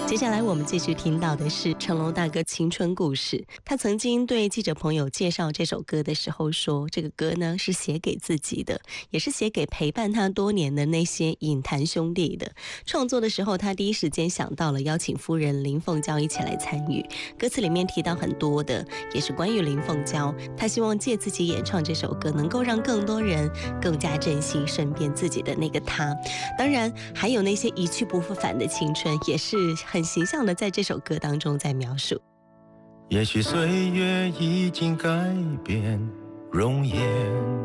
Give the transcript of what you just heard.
接下来我们继续听到的是成龙大哥青春故事。他曾经对记者朋友介绍这首歌的时候说，这个歌呢是写给自己的，也是写给陪伴他多年的那些影坛兄弟的。创作的时候，他第一时间想到了邀请夫人林凤娇一起来参与。歌词里面提到很多的也是关于林凤娇，他希望借自己演唱这首歌，能够让更多人更加珍惜身边自己的那个他。当然还有那些一去不复返的青春，也是很形象的在这首歌当中在描述。 也许岁月已经改变容颜，